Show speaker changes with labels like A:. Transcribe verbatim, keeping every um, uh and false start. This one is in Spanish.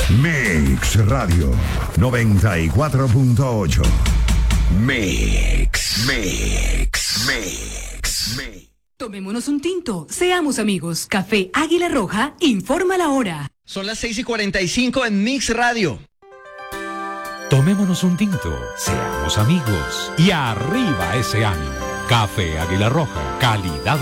A: Mix Radio noventa y cuatro punto ocho. Mix, Mix, Mix, Mix.
B: Tomémonos un tinto, seamos amigos. Café Águila Roja informa la hora.
C: Son las seis y cuarenta y cinco en Mix Radio.
D: Tomémonos un tinto, seamos amigos y arriba ese ánimo. Café Águila Roja, calidad